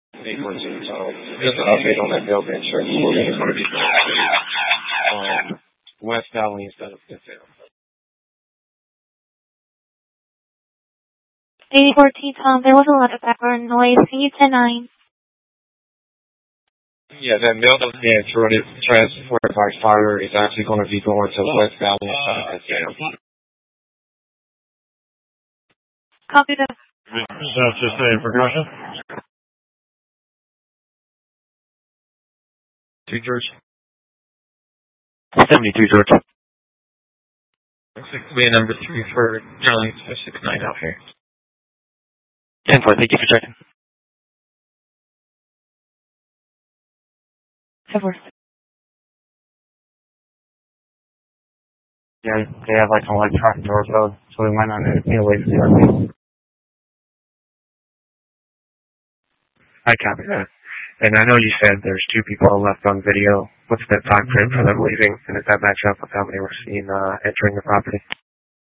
814, so just an update on that mail van check. It's going to be West Valley instead of Fifth Avenue. 84T, Tom, there was a lot of background noise. Can you 10-9? Yeah, that mail van transported by fire is actually going to be going to West Valley instead of Fifth Avenue. Copy that. That's just a precaution. 2 George. 72 George. Looks like we number 3 for Charlie 569 out here. 10-4, thank you for checking. 10-4. Yeah, they have like an electronic door code, so we might not be away from the RV. I copy that. And I know you said there's 2 people left on video. What's the time frame for them leaving? And does that match up with how many we're seeing entering the property?